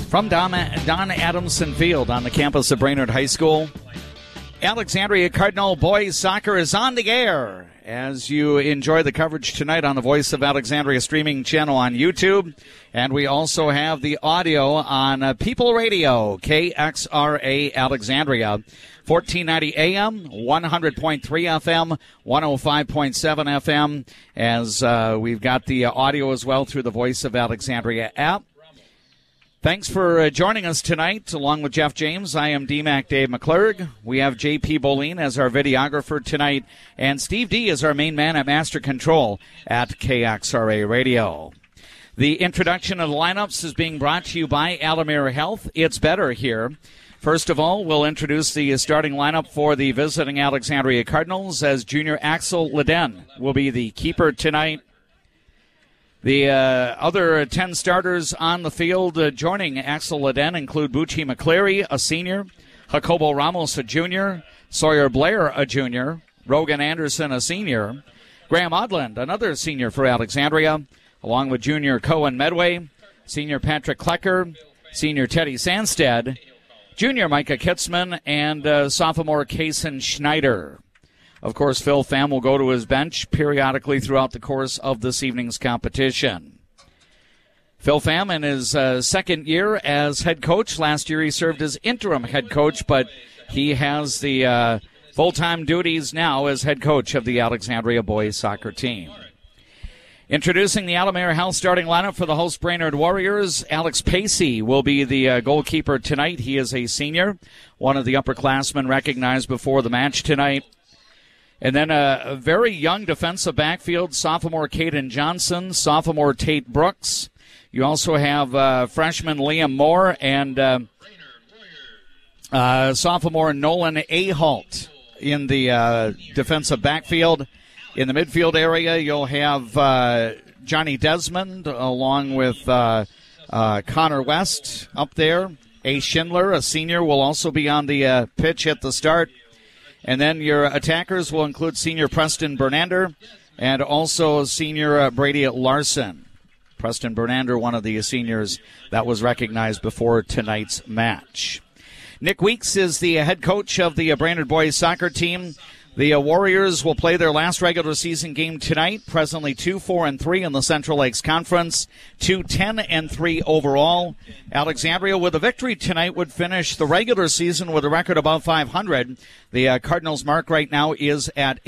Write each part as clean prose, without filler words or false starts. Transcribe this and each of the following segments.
From Don Adamson Field on the campus of Brainerd High School, Alexandria Cardinal boys soccer is on the air as you enjoy the coverage tonight on the Voice of Alexandria streaming channel on YouTube. And we also have the audio on People Radio, KXRA Alexandria, 1490 AM, 100.3 FM, 105.7 FM, as we've got the audio as well through the Voice of Alexandria app. Thanks for joining us tonight. Along with Jeff James, I am DMAC Dave McClurg. We have J.P. Bolin as our videographer tonight, and Steve D is our main man at Master Control at KXRA Radio. The introduction of the lineups is being brought to you by Alameda Health. It's better here. First of all, we'll introduce the starting lineup for the visiting Alexandria Cardinals, as junior Axel Leden will be the keeper tonight. The other 10 starters on the field joining Axel Leden include Bucci McCleary, a senior, Jacobo Ramos, a junior, Sawyer Blair, a junior, Rogan Anderson, a senior, Graham Odland, another senior for Alexandria, along with junior Cohen Medway, senior Patrick Klecker, senior Teddy Sandstead, junior Micah Kitzman, and sophomore Kason Schneider. Of course, Phil Pham will go to his bench periodically throughout the course of this evening's competition. Phil Pham in his second year as head coach. Last year he served as interim head coach, but he has the full-time duties now as head coach of the Alexandria boys soccer team. Introducing the Alameda Health starting lineup for the host Brainerd Warriors, Alex Pacey will be the goalkeeper tonight. He is a senior, one of the upperclassmen recognized before the match tonight. And then a very young defensive backfield, sophomore Caden Johnson, sophomore Tate Brooks. You also have freshman Liam Moore and sophomore Nolan Ahalt in the defensive backfield. In the midfield area, you'll have Johnny Desmond along with Connor West up there. A. Schindler, a senior, will also be on the pitch at the start. And then your attackers will include senior Preston Bernander and also senior Brady Larson. Preston Bernander, one of the seniors that was recognized before tonight's match. Nick Weeks is the head coach of the Brainerd boys soccer team. The Warriors will play their last regular season game tonight, presently 2-4-3 in the Central Lakes Conference, 2-10-3 overall. Alexandria, with a victory tonight, would finish the regular season with a record above 500. The Cardinals' mark right now is at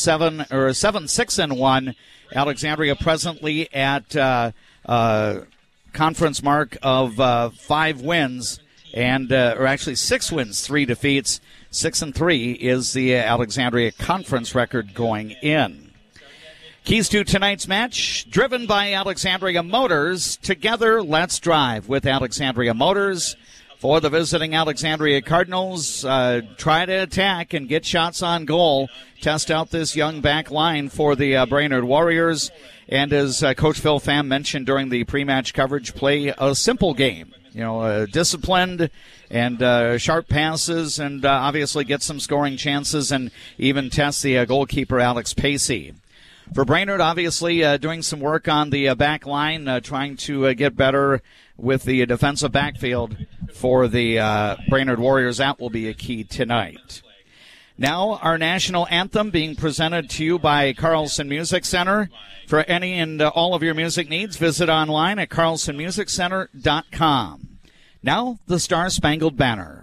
7-6-1. Alexandria presently at conference mark of 5 wins, and or actually 6 wins, 3 defeats. 6-3 is the Alexandria Conference record going in. Keys to tonight's match, driven by Alexandria Motors. Together, let's drive with Alexandria Motors. For the visiting Alexandria Cardinals, try to attack and get shots on goal. Test out this young back line for the Brainerd Warriors. And as Coach Phil Pham mentioned during the pre-match coverage, play a simple game. You know, disciplined and sharp passes, and obviously get some scoring chances and even test the goalkeeper, Alex Pacey. For Brainerd, obviously doing some work on the back line, trying to get better with the defensive backfield for the Brainerd Warriors. That will be a key tonight. Now, our national anthem being presented to you by Carlson Music Center. For any and all of your music needs, visit online at carlsonmusiccenter.com. Now, the Star-Spangled Banner.